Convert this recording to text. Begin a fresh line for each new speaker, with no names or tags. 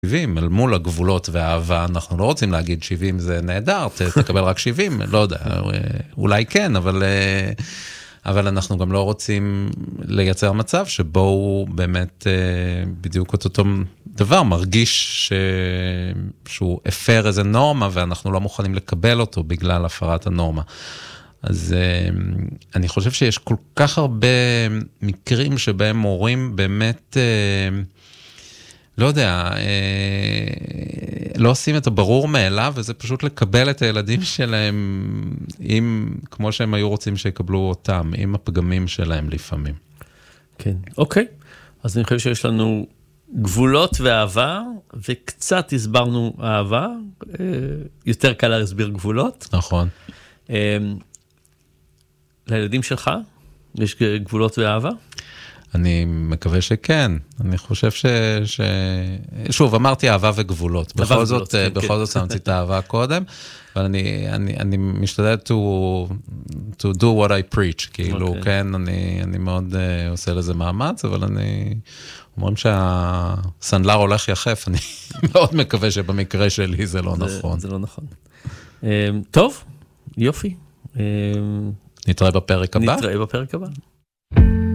70, אל מול הגבולות והאהבה, אנחנו לא רוצים להגיד 70 זה נהדר, תקבל רק 70, לא יודע, אולי כן, אבל אנחנו גם לא רוצים לייצר מצב שבו הוא באמת בדיוק אותו דבר, מרגיש שהוא הפר איזה נורמה, ואנחנו לא מוכנים לקבל אותו בגלל הפרת הנורמה. אז אני חושב שיש כל כך הרבה מקרים שבהם מורים באמת, לא יודע, לא עושים את הברור מאליו, וזה פשוט לקבל את הילדים שלהם, כמו שהם היו רוצים שיקבלו אותם, עם הפגמים שלהם לפעמים.
כן, אוקיי. אז אני חושב שיש לנו גבולות ואהבה, וקצת הסברנו אהבה, יותר קל להסביר גבולות.
נכון.
לילדים שלך יש גבולות ואהבה?
אני מקווה שכן. אני חושב שוב, אמרתי אהבה וגבולות. בכל זאת שמתי את האהבה קודם, אבל אני משתדל to do what I preach, כאילו, כן, אני מאוד עושה לזה מאמץ, אבל אומרים שהסנדלר הולך יחף, אני מאוד מקווה שבמקרה שלי זה לא נכון.
זה לא נכון. טוב, יופי.
נתראה בפרק הבא.
נתראה בפרק הבא.